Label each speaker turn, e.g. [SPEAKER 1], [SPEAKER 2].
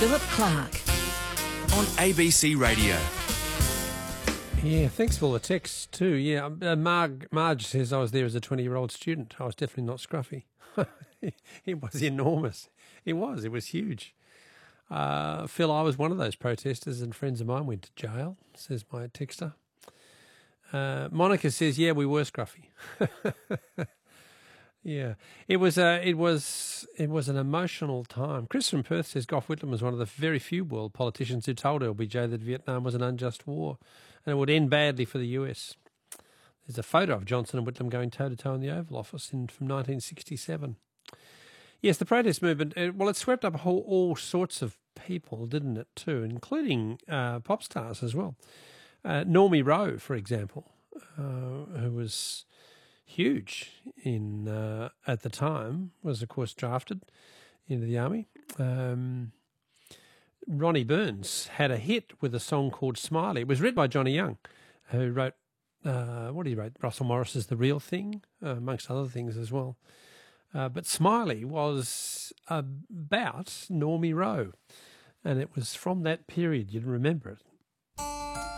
[SPEAKER 1] Philip Clark
[SPEAKER 2] on ABC Radio.
[SPEAKER 3] Yeah, thanks for all the texts too. Yeah, Marge says I was there as a 20-year-old student. I was definitely not scruffy. It was enormous. It was huge. Phil, I was one of those protesters and friends of mine went to jail, says my texter. Monica says, yeah, we were scruffy. Yeah, it was an emotional time. Chris from Perth says Gough Whitlam was one of the very few world politicians who told LBJ that Vietnam was an unjust war and it would end badly for the US. There's a photo of Johnson and Whitlam going toe-to-toe in the Oval Office from 1967. Yes, the protest movement, it swept up all sorts of people, didn't it, too, including pop stars as well. Normie Rowe, for example, who was huge at the time, was, of course, drafted into the army. Ronnie Burns had a hit with a song called Smiley. It was written by Johnny Young, who wrote, Russell Morris's The Real Thing, amongst other things as well. But Smiley was about Normie Rowe, and it was from that period, you'd remember it,